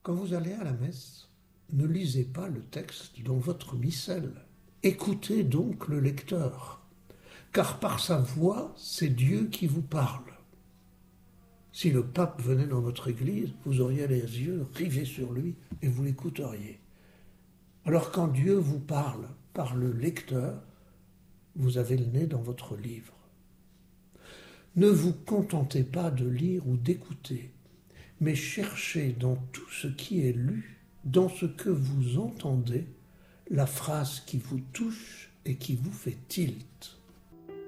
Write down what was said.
Quand vous allez à la messe, ne lisez pas le texte dans votre missel. Écoutez donc le lecteur, car par sa voix, c'est Dieu qui vous parle. Si le pape venait dans votre église, vous auriez les yeux rivés sur lui et vous l'écouteriez. Alors quand Dieu vous parle par le lecteur, vous avez le nez dans votre livre. Ne vous contentez pas de lire ou d'écouter, mais cherchez dans tout ce qui est lu, dans ce que vous entendez, la phrase qui vous touche et qui vous fait tilt.